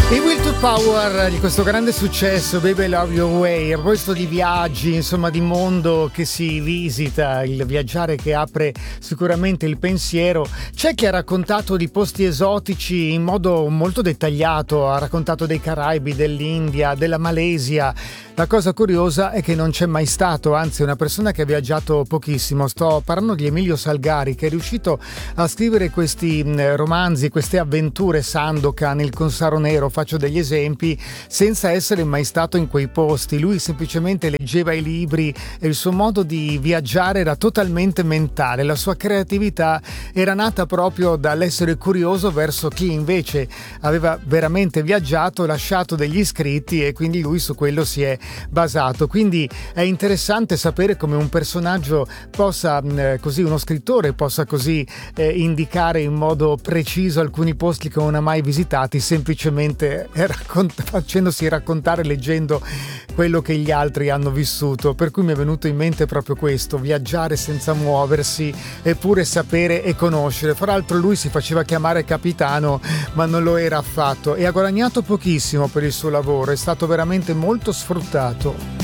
I Will to Power di questo grande successo, Baby I Love Your Way, a proposito di viaggi, insomma di mondo che si visita, il viaggiare che apre sicuramente il pensiero. C'è chi ha raccontato di posti esotici in modo molto dettagliato, ha raccontato dei Caraibi, dell'India, della Malesia. La cosa curiosa è che non c'è mai stato, anzi una persona che ha viaggiato pochissimo, sto parlando di Emilio Salgari, che è riuscito a scrivere questi romanzi, queste avventure, Sandokan, Il Consaro Nero, faccio degli esempi, senza essere mai stato in quei posti. Lui semplicemente leggeva i libri e il suo modo di viaggiare era totalmente mentale, la sua creatività era nata proprio dall'essere curioso verso chi invece aveva veramente viaggiato, lasciato degli scritti, e quindi lui su quello si è basato. Quindi è interessante sapere come un personaggio possa così, uno scrittore possa così indicare in modo preciso alcuni posti che non ha mai visitati, semplicemente facendosi raccontare, leggendo quello che gli altri hanno vissuto. Per cui mi è venuto in mente proprio questo: viaggiare senza muoversi eppure sapere e conoscere. Fra l'altro lui si faceva chiamare capitano, ma non lo era affatto, e ha guadagnato pochissimo per il suo lavoro, è stato veramente molto sfruttato.